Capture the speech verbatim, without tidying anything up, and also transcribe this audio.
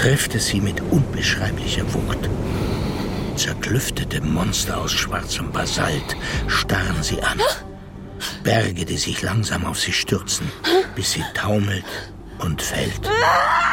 trifft es sie mit unbeschreiblicher Wucht. Zerklüftete Monster aus schwarzem Basalt starren sie an. Berge, die sich langsam auf sie stürzen, bis sie taumelt und fällt.